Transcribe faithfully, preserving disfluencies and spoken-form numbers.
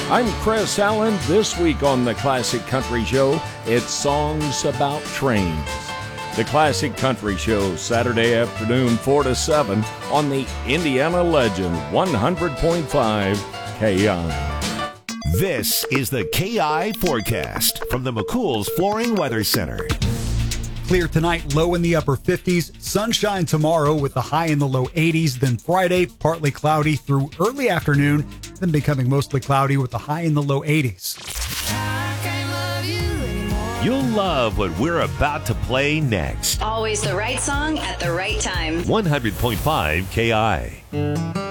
I'm Chris Allen. This week on the Classic Country Show, it's songs about trains. The Classic Country Show, Saturday afternoon, four to seven, on the Indiana Legend, one hundred point five K I. This is the K I forecast from the McCool's Flooring Weather Center. Clear tonight, low in the upper fifties. Sunshine tomorrow with the high in the low eighties. Then Friday, partly cloudy through early afternoon, then becoming mostly cloudy with the high in the low eighties. You'll love what we're about to play next. Always the right song at the right time. one hundred point five K I.